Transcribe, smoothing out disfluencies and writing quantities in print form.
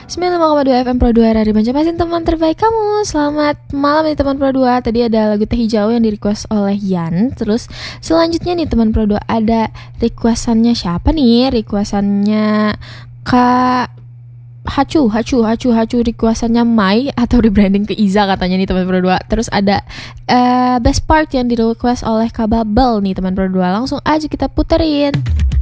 95,2 FM Pro 2 dari Banjarmasin, teman terbaik kamu. Selamat malam nih teman Pro 2. Tadi ada lagu Teh Hijau yang di request oleh Yan. Terus selanjutnya nih teman Pro 2 ada requestannya siapa nih? Requestannya Kak Hacu requestannya Mai atau rebranding ke Iza katanya nih teman Pro 2. Terus ada Best Part yang di request oleh Kak Babel nih teman Pro 2. Langsung aja kita puterin.